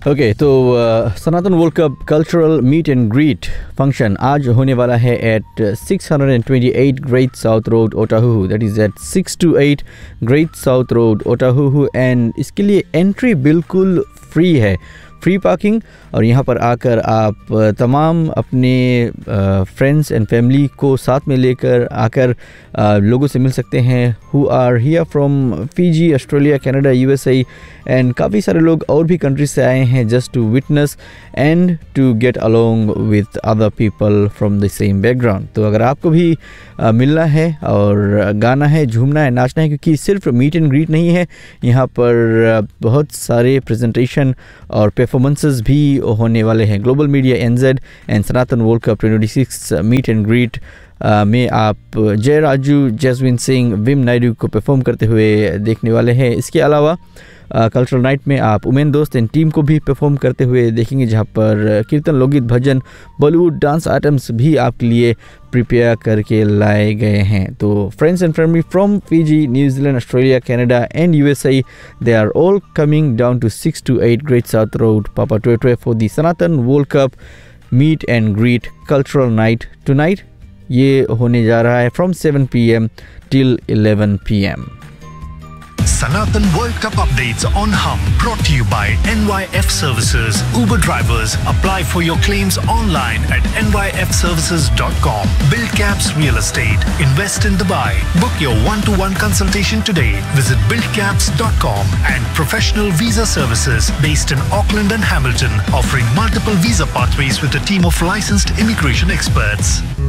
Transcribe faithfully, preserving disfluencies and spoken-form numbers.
Okay okay, तो सनातन world cup cultural meet and greet function आज होने वाला है eight six twenty eight great south road ओटाहू, that is eight six to eight great south road ओटाहू। And इसके लिए entry बिल्कुल free है, free parking. और यहाँ पर आकर आप तमाम अपने फ्रेंड्स एंड फैमिली को साथ में लेकर आकर आ, लोगों से मिल सकते हैं who are here from Fiji, Australia, Canada, USA and काफ़ी सारे लोग और भी कंट्रीज से आए हैं just to witness and to get along with other people from the same background. तो अगर आपको भी आ, मिलना है और गाना है, झूमना है, नाचना है, क्योंकि सिर्फ मीट एंड ग्रीट नहीं है, यहाँ पर बहुत सारे प्रेजेंटेशन और परफॉर्मेंसेस भी होने वाले हैं। Global media एनजेड and Sanatan world cup twenty six meet and greet में आप जय राजू, जैस्विन सिंह, विम नायडू को परफॉर्म करते हुए देखने वाले हैं। इसके अलावा कल्चरल नाइट में आप उमेन दोस्त एंड टीम को भी परफॉर्म करते हुए देखेंगे, जहां पर कीर्तन, लोकगीत, भजन, बॉलीवुड डांस आइटम्स भी आपके लिए प्रिपेयर करके लाए गए हैं। तो friends and family from Fiji, New Zealand, Australia, Canada and USA, they are all coming down to six to eight great south road पापा Toyota for the Sanatan world cup meet and greet cultural night tonight. ये होने जा रहा है from seven P M till eleven P M. Sanatan World Cup updates on Hum, brought to you by N Y F Services. Uber drivers, apply for your claims online at N Y F services dot com. Build Caps Real Estate. Invest in Dubai. Book your one-to-one consultation today. Visit build caps dot com. And Professional Visa Services, based in Auckland and Hamilton, offering multiple visa pathways with a team of licensed immigration experts.